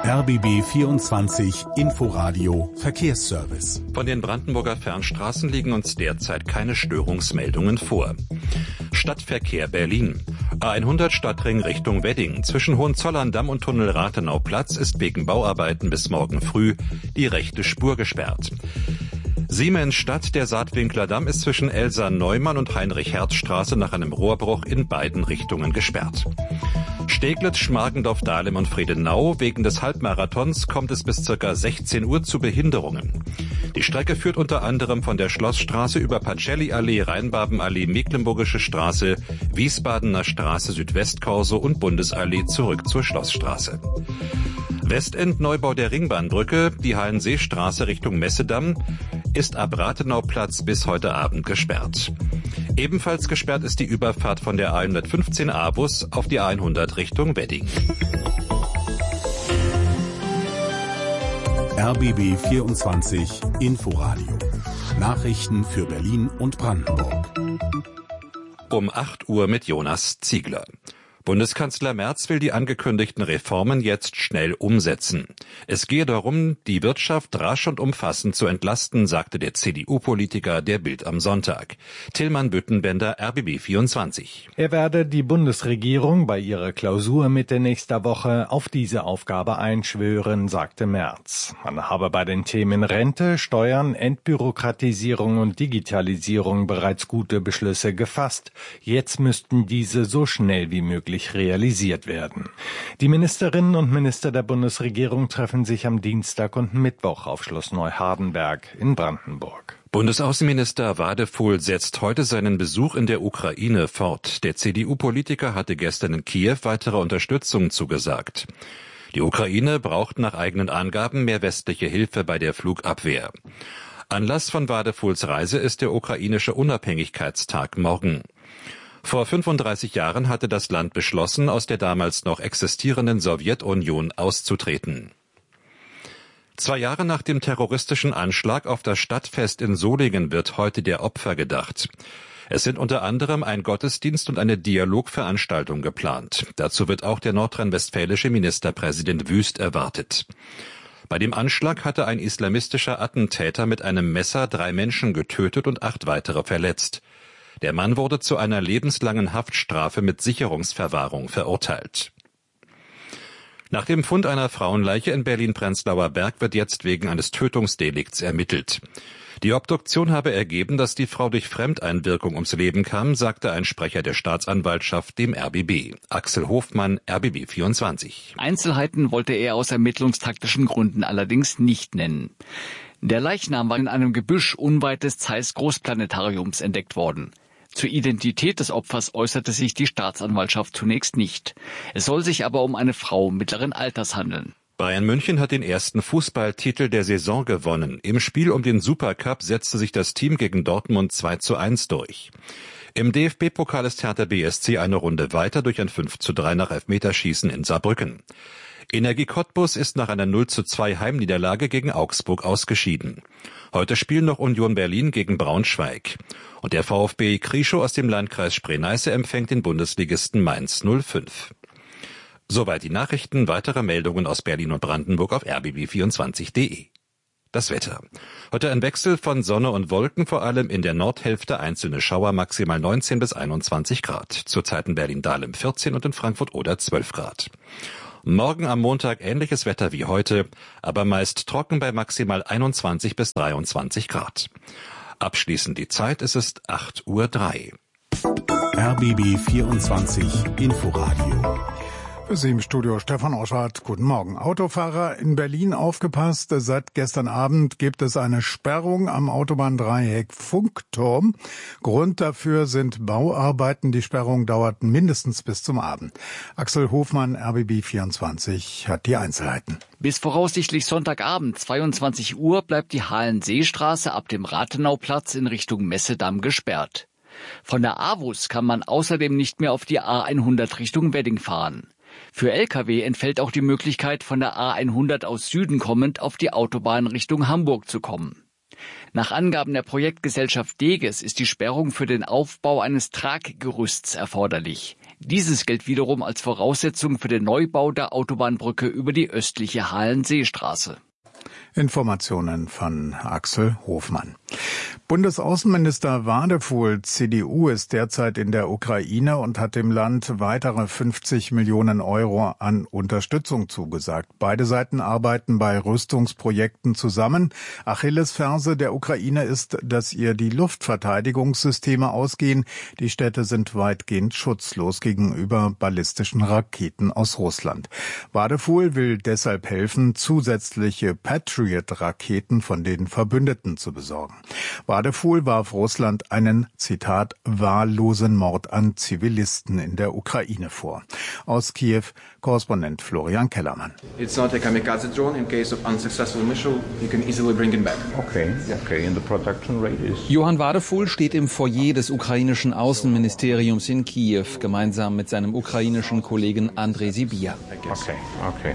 RBB 24 Inforadio Verkehrsservice. Von den Brandenburger Fernstraßen liegen uns derzeit keine Störungsmeldungen vor. Stadtverkehr Berlin. A100 Stadtring Richtung Wedding. Zwischen Hohenzollern-Damm und Tunnel Rathenauplatz ist wegen Bauarbeiten bis morgen früh die rechte Spur gesperrt. Siemensstadt, der Saatwinkler Damm ist zwischen Elsa-Neumann und Heinrich-Herz-Straße nach einem Rohrbruch in beiden Richtungen gesperrt. Steglitz, Schmargendorf-Dahlem und Friedenau. Wegen des Halbmarathons kommt es bis ca. 16 Uhr zu Behinderungen. Die Strecke führt unter anderem von der Schlossstraße über Pacelli-Allee, Rheinbabenallee, Mecklenburgische Straße, Wiesbadener Straße, Südwestkorso und Bundesallee zurück zur Schlossstraße. Westend-Neubau der Ringbahnbrücke, die Hallenseestraße Richtung Messedamm, ist ab Rathenauplatz bis heute Abend gesperrt. Ebenfalls gesperrt ist die Überfahrt von der A115 A-Bus auf die A100 Richtung Wedding. RBB 24 Inforadio. Nachrichten für Berlin und Brandenburg. Um 8 Uhr mit Jonas Ziegler. Bundeskanzler Merz will die angekündigten Reformen jetzt schnell umsetzen. Es gehe darum, die Wirtschaft rasch und umfassend zu entlasten, sagte der CDU-Politiker der Bild am Sonntag. Tillmann Büttenbender, RBB 24. Er werde die Bundesregierung bei ihrer Klausur Mitte nächster Woche auf diese Aufgabe einschwören, sagte Merz. Man habe bei den Themen Rente, Steuern, Entbürokratisierung und Digitalisierung bereits gute Beschlüsse gefasst. Jetzt müssten diese so schnell wie möglich realisiert werden. Die Ministerinnen und Minister der Bundesregierung treffen sich am Dienstag und Mittwoch auf Schloss Neuhardenberg in Brandenburg. Bundesaußenminister Wadefuhl setzt heute seinen Besuch in der Ukraine fort. Der CDU-Politiker hatte gestern in Kiew weitere Unterstützung zugesagt. Die Ukraine braucht nach eigenen Angaben mehr westliche Hilfe bei der Flugabwehr. Anlass von Wadefuhls Reise ist der ukrainische Unabhängigkeitstag morgen. Vor 35 Jahren hatte das Land beschlossen, aus der damals noch existierenden Sowjetunion auszutreten. 2 Jahre nach dem terroristischen Anschlag auf das Stadtfest in Solingen wird heute der Opfer gedacht. Es sind unter anderem ein Gottesdienst und eine Dialogveranstaltung geplant. Dazu wird auch der nordrhein-westfälische Ministerpräsident Wüst erwartet. Bei dem Anschlag hatte ein islamistischer Attentäter mit einem Messer 3 Menschen getötet und 8 weitere verletzt. Der Mann wurde zu einer lebenslangen Haftstrafe mit Sicherungsverwahrung verurteilt. Nach dem Fund einer Frauenleiche in Berlin-Prenzlauer Berg wird jetzt wegen eines Tötungsdelikts ermittelt. Die Obduktion habe ergeben, dass die Frau durch Fremdeinwirkung ums Leben kam, sagte ein Sprecher der Staatsanwaltschaft dem RBB. Axel Hofmann, RBB 24. Einzelheiten wollte er aus ermittlungstaktischen Gründen allerdings nicht nennen. Der Leichnam war in einem Gebüsch unweit des Zeiss Großplanetariums entdeckt worden. Zur Identität des Opfers äußerte sich die Staatsanwaltschaft zunächst nicht. Es soll sich aber um eine Frau mittleren Alters handeln. Bayern München hat den ersten Fußballtitel der Saison gewonnen. Im Spiel um den Supercup setzte sich das Team gegen Dortmund 2:1 durch. Im DFB-Pokal ist Hertha BSC eine Runde weiter durch ein 5:3 nach Elfmeterschießen in Saarbrücken. Energie Cottbus ist nach einer 0:2 Heimniederlage gegen Augsburg ausgeschieden. Heute spielen noch Union Berlin gegen Braunschweig. Und der VfB Krieschow aus dem Landkreis Spree-Neiße empfängt den Bundesligisten Mainz 05. Soweit die Nachrichten. Weitere Meldungen aus Berlin und Brandenburg auf rbb24.de. Das Wetter. Heute ein Wechsel von Sonne und Wolken, vor allem in der Nordhälfte einzelne Schauer, maximal 19 bis 21 Grad. Zurzeit in Berlin-Dahlem 14 und in Frankfurt-Oder 12 Grad. Morgen am Montag ähnliches Wetter wie heute, aber meist trocken bei maximal 21 bis 23 Grad. Abschließend die Zeit, es ist 8:03 Uhr. RBB 24 Inforadio. Für Sie im Studio Stefan Oschardt. Guten Morgen. Autofahrer in Berlin aufgepasst. Seit gestern Abend gibt es eine Sperrung am Autobahndreieck Funkturm. Grund dafür sind Bauarbeiten. Die Sperrung dauert mindestens bis zum Abend. Axel Hofmann, RBB 24, hat die Einzelheiten. Bis voraussichtlich Sonntagabend, 22 Uhr, bleibt die Hallenseestraße ab dem Rathenauplatz in Richtung Messedamm gesperrt. Von der AWUS kann man außerdem nicht mehr auf die A100 Richtung Wedding fahren. Für Lkw entfällt auch die Möglichkeit, von der A100 aus Süden kommend auf die Autobahn Richtung Hamburg zu kommen. Nach Angaben der Projektgesellschaft Deges ist die Sperrung für den Aufbau eines Traggerüsts erforderlich. Dieses gilt wiederum als Voraussetzung für den Neubau der Autobahnbrücke über die östliche Hallenseestraße. Informationen von Axel Hofmann. Bundesaußenminister Wadefuhl, CDU, ist derzeit in der Ukraine und hat dem Land weitere 50 Millionen Euro an Unterstützung zugesagt. Beide Seiten arbeiten bei Rüstungsprojekten zusammen. Achillesferse der Ukraine ist, dass ihr die Luftverteidigungssysteme ausgehen. Die Städte sind weitgehend schutzlos gegenüber ballistischen Raketen aus Russland. Wadefuhl will deshalb helfen, zusätzliche Patriot-Raketen von den Verbündeten zu besorgen. Wadefuhl warf Russland einen, Zitat, wahllosen Mord an Zivilisten in der Ukraine vor. Aus Kiew, Korrespondent Florian Kellermann. It's not a kamikaze drone. In case of unsuccessful missile, you can easily bring it back. Okay. And the production rate is... Johann Wadefuhl steht im Foyer des ukrainischen Außenministeriums in Kiew, gemeinsam mit seinem ukrainischen Kollegen Andrei Sybiha. Okay.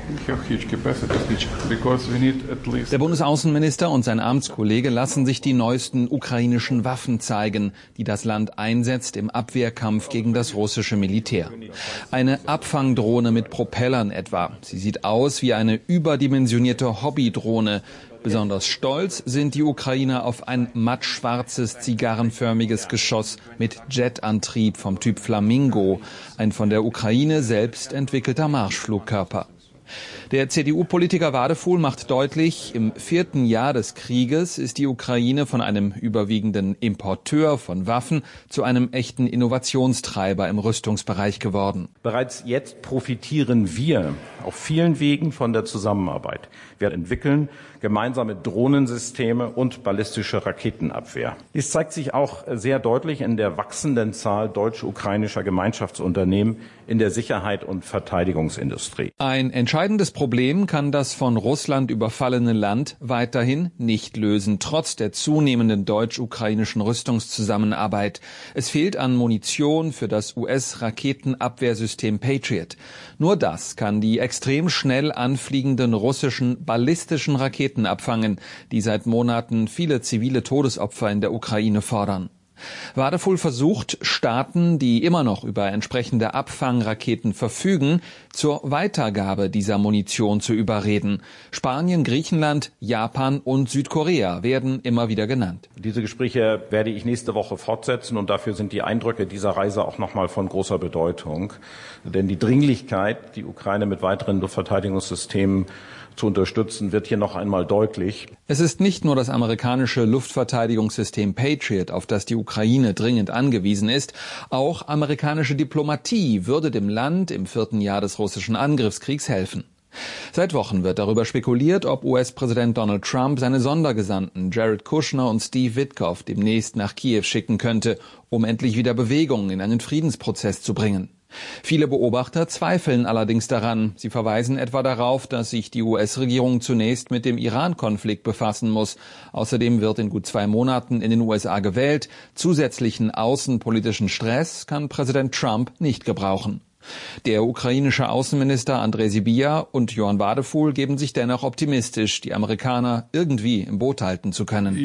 Der Bundesaußenminister und sein Amtskollege lassen sich die neuesten ukrainischen Waffen zeigen, die das Land einsetzt im Abwehrkampf gegen das russische Militär. Eine Abfangdrohne mit Propellern etwa. Sie sieht aus wie eine überdimensionierte Hobbydrohne. Besonders stolz sind die Ukrainer auf ein mattschwarzes, zigarrenförmiges Geschoss mit Jetantrieb vom Typ Flamingo, ein von der Ukraine selbst entwickelter Marschflugkörper. Der CDU-Politiker Wadefuhl macht deutlich, im 4. Jahr des Krieges ist die Ukraine von einem überwiegenden Importeur von Waffen zu einem echten Innovationstreiber im Rüstungsbereich geworden. Bereits jetzt profitieren wir auf vielen Wegen von der Zusammenarbeit. Wir entwickeln gemeinsame Drohnensysteme und ballistische Raketenabwehr. Dies zeigt sich auch sehr deutlich in der wachsenden Zahl deutsch-ukrainischer Gemeinschaftsunternehmen in der Sicherheit- und Verteidigungsindustrie. Ein entscheidendes Problem kann das von Russland überfallene Land weiterhin nicht lösen, trotz der zunehmenden deutsch-ukrainischen Rüstungszusammenarbeit. Es fehlt an Munition für das US-Raketenabwehrsystem Patriot. Nur das kann die extrem schnell anfliegenden russischen ballistischen Raketen abfangen, die seit Monaten viele zivile Todesopfer in der Ukraine fordern. Wadefuhl versucht, Staaten, die immer noch über entsprechende Abfangraketen verfügen, zur Weitergabe dieser Munition zu überreden. Spanien, Griechenland, Japan und Südkorea werden immer wieder genannt. Diese Gespräche werde ich nächste Woche fortsetzen und dafür sind die Eindrücke dieser Reise auch nochmal von großer Bedeutung. Denn die Dringlichkeit, die Ukraine mit weiteren Luftverteidigungssystemen zu unterstützen, wird hier noch einmal deutlich. Es ist nicht nur das amerikanische Luftverteidigungssystem Patriot, auf das die Ukraine dringend angewiesen ist. Auch amerikanische Diplomatie würde dem Land im 4. Jahr des russischen Angriffskriegs helfen. Seit Wochen wird darüber spekuliert, ob US-Präsident Donald Trump seine Sondergesandten Jared Kushner und Steve Witkoff demnächst nach Kiew schicken könnte, um endlich wieder Bewegung in einen Friedensprozess zu bringen. Viele Beobachter zweifeln allerdings daran. Sie verweisen etwa darauf, dass sich die US-Regierung zunächst mit dem Iran-Konflikt befassen muss. Außerdem wird in gut 2 Monaten in den USA gewählt. Zusätzlichen außenpolitischen Stress kann Präsident Trump nicht gebrauchen. Der ukrainische Außenminister Andrei Sybiha und Johann Wadefuhl geben sich dennoch optimistisch, die Amerikaner irgendwie im Boot halten zu können.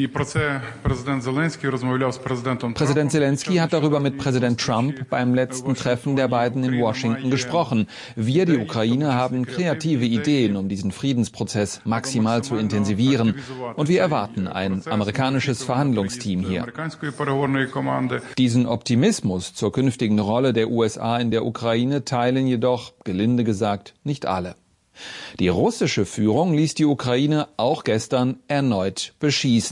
Präsident Zelensky hat darüber mit Präsident Trump beim letzten Treffen der beiden in Washington gesprochen. Wir, die Ukraine, haben kreative Ideen, um diesen Friedensprozess maximal zu intensivieren. Und wir erwarten ein amerikanisches Verhandlungsteam hier. Diesen Optimismus zur künftigen Rolle der USA in der Ukraine teilen jedoch, gelinde gesagt, nicht alle. Die russische Führung ließ die Ukraine auch gestern erneut beschießen.